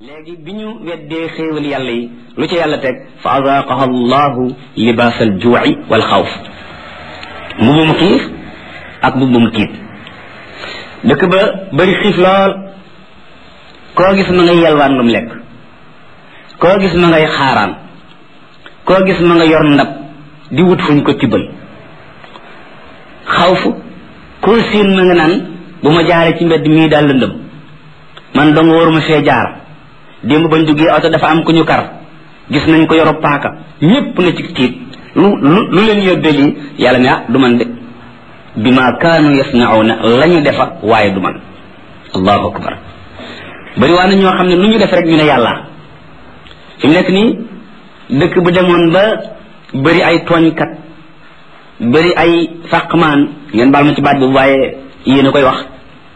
léegi bi ñu weddee xéewal yàlla yi lu ci yàlla teg fa azaaqaha allahu libaas al juuci wal xawf mbubum xiif ak mbubum tiit dëkk ba bëri xiif lool koo gis ma ngay yalwaan lum lekk koo gis ma ngay xaaraan koo gis ma nga yor ndab di wut fuñ ko tibbal xawf koo siin ma nga naan bu ma jaaree ci mbedd mii daal lëndëm man dong waruma fee jaar démb bañ duggee oto dafa am ku ñu kar gis nañ ko yoro paaka ñépp na ci tiit lu leen yóbbee lii yàlla ne du man de bi ma kaanu yasnauna la ñu defa waaye du man allahu akbar bari waa na ñoo xam ne lu ñu def rek ñu ne yàlla fi mu nekk nii dëkk bu demoon ba bari ay tooñkat bari ay fàqmaan ngeen baal ma ci baat boobu waaye yéen a koy wax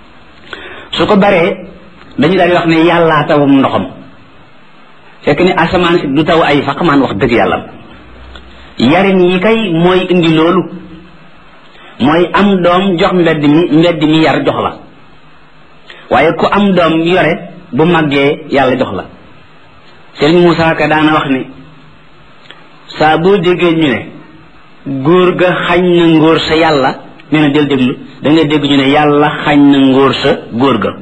su ko baree dañu daal di wax ne yàllaa tawum ndoxam fekk ni asamaan si du taw ay faqmaan wax dëgg yàlla yarin yi kay mooy indi loolu mooy am doom jox mbedd mi yar jox la waaye ku am doom yore bu màggee yàlla jox la Sëriñ Muusaa Ka daana wax ni saa boo déggee ñu ne góor ga xañ na ngóor sa yàlla nee na del déglu da ngay dégg ñu ne yàlla xañ na ngóor sa góor ga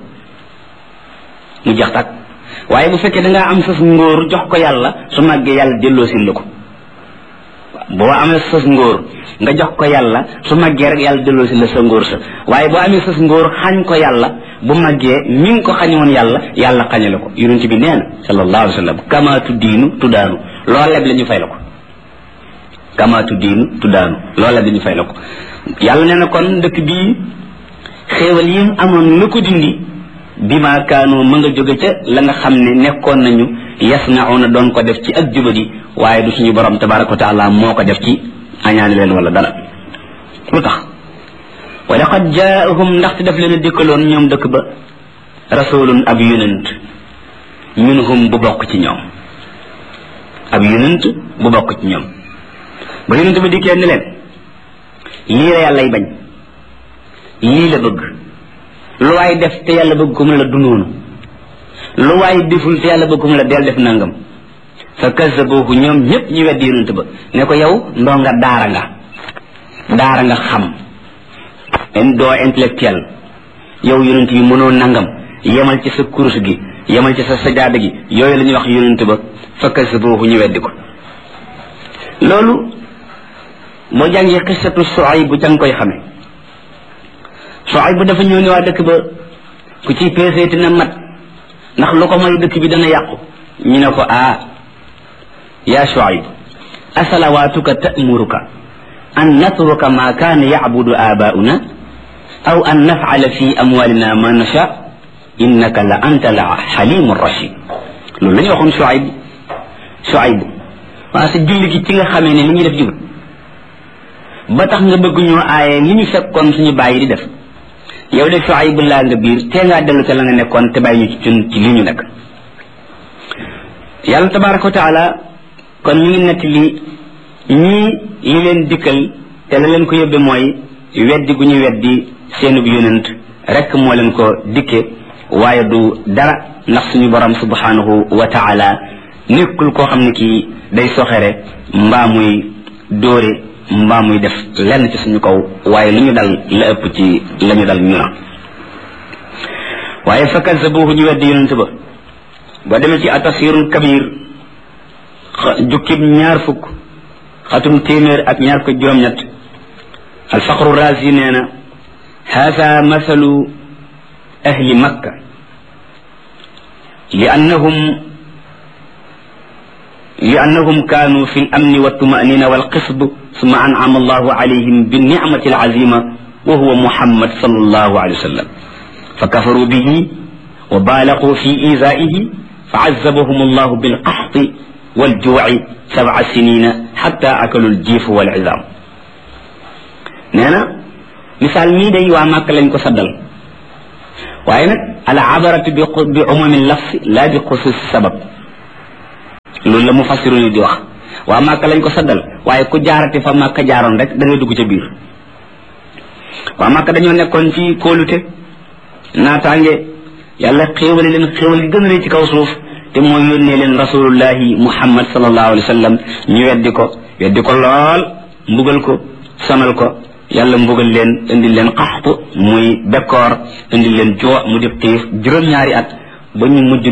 mu jeex tàkk waaye bu fekkee dangaa am sas ngóor jox ko yàlla su màggee yàlla delloo si la ko boo amee sas ngóor nga jox ko yàlla su màggee rek yàlla delloo si la sa ngóor sa waaye boo amee sas ngóor xañ ko yàlla bu màggee mi ngi ko xañoon yàlla xañale ko yonent bi nee na sallallahu alayhi wa sallam kama tuddiinu tuddaanu loo leb la ñu fay la ko kama tuddiinu tuddaanu loo leb la ñu fay la ko yàlla nee na kon dëkk bii xéewal yi amoon lu ko dindi bi ma kaanu ma nga jóge ca la nga xam ne nekkoon nañu yasnauna doon ko def ci ak jubadi waaye du suñu borom tabaraka wa taala moo ko def ci añaani leen wala dara lu tax wa laqad jaahum ndaxte daf leen a dikkaloon ñoom dëkk ba rasulun ab yonent minhum bu bokk ci ñoom ab yonent bu bokk ci ñoom ba yonent ba dikkee ni leen lii la yàllay bañ lii la bëgg lu waay def te yàlla bëgg ko mu la du noonu lu waay deful te yàlla bëgg ko mu la del def nangam fa kazzabuhu ñoom ñépp ñu weddi yonent ba ne ko yow ndonga daara nga xam doo intellectuel yow yonent bi mënoo nangam yemal ci sa kurus gi yemal ci sa sajaada gi yooyu la ñuy wax yonent ba fa kazzabuhu ñu weddi ko loolu moo jàngee xissatu Shuayb bu jàng koy xame Shuayb bu dafa ñëw ne waa dëkk ba ku ci peeseeti na mat ndax lu ko mooy dëkk bi dana yàqu ñu ne ko yaa Shuayb asalawaatuka ta'muruka an natruka ma kaana ya'budu aabaa'una aw an naf'ala fi amwaalina ma nasha innaka la anta la xalimu rashid loolu la ñu waxoon Shuayb waa sa julli gi ci nga xamee ne li ñuy def jubut ba tax nga bëgg ñoo aaye li ñu fekkoon suñu bàyyi di def yow de Shuayb laa nga biir tee ngaa dellu ca la nga nekkoon te bàyyi ñu ci li ñu nekk yàlla tabaraka wa taala kon ñu ngi netti ñii li leen dikkal te la leen ko yóbbe mooy weddi gu ñu weddi seenub yonent rek moo leen ko dikke waaye du dara ndax suñu borom subhanahu wa taala nekkul koo xam ne kii day soxere mbaa muy dóore mbaa muy def lenn ci suñu kaw waaye lu ñu dal la ëpp ci la ñu dal ñu na waaye fa kazzabuhu ñu weddi yonent ba boo demee ci atafsirul kabir jukkib ñaar fukk xatum téeméer ak ñaar ko juróom-ñett alfaqru razi nee na haada mathalu ahli makka li annahum kaanu fi al-amni wat-tuma'nina wal-qisb summa an'ama allahu alayhim bin-ni'mati al-'azima wa huwa muhammad sallallahu alayhi wa sallam fa kafaru bihi wa balaghu fi izaa'ihi fa 'azzabahum allahu bil-qahti wal-juu'i 7 sinina hatta akalu al-jiif wal-'idhaam nee na misaal mii day waa Màkka lañ ko saddal waaye nag al-'abaratu bi umumi al-lafz la bi xusuus sabab loolu la mufassiru ni di wax waa Màkka lañ ko saddal waaye ku jaarati fa Màkka jaaroon rek da ngay dugg ca biir waa Màkka dañoo nekkoon ci kóolute naataange yàlla xéewale leen xéewal gi gën a rëy ci kaw suuf te moo yónnee leen rasulullahi muhammad sallallahu alayhi wa sallam ñu weddi ko lool mbugal ko sonal ko yàlla mbugal leen indil leen qaxtu muy bekkoor indil leen joo mu def xiif juróom-ñaari at ba ñu mujj